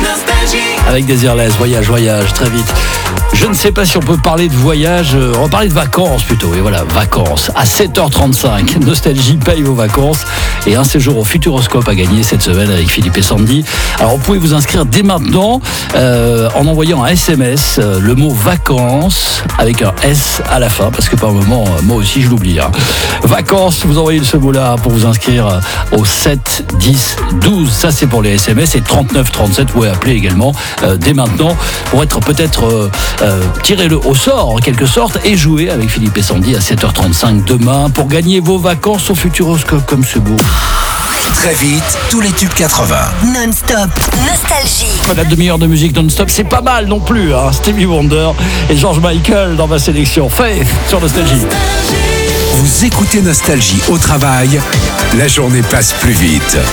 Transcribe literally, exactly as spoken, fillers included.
Avec Désirless, voyage, voyage, très vite. Je ne sais pas si on peut parler de voyage, on va parler de vacances plutôt. Et voilà, vacances. À sept heures trente-cinq, Nostalgie paye vos vacances. Et un séjour au Futuroscope à gagner cette semaine avec Philippe et Sandy. Alors vous pouvez vous inscrire dès maintenant euh, en envoyant un S M S, euh, le mot vacances avec un S à la fin. Parce que par moment, euh, moi aussi je l'oublie. Hein. Vacances, vous envoyez ce mot-là pour vous inscrire euh, au sept dix douze. Ça c'est pour les S M S. Et trente-neuf trente-sept, vous pouvez appeler également euh, dès maintenant pour être peut-être... Euh, Euh, tirez-le au sort en quelque sorte et jouez avec Philippe et Sandy à sept heures trente-cinq demain pour gagner vos vacances au Futuroscope. Comme c'est beau. Très vite, tous les tubes quatre-vingts. Non-stop, nostalgie. La demi-heure de musique non-stop, c'est pas mal non plus. Hein. Stevie Wonder et George Michael dans ma sélection. Faith sur Nostalgie. Vous écoutez Nostalgie au travail, la journée passe plus vite.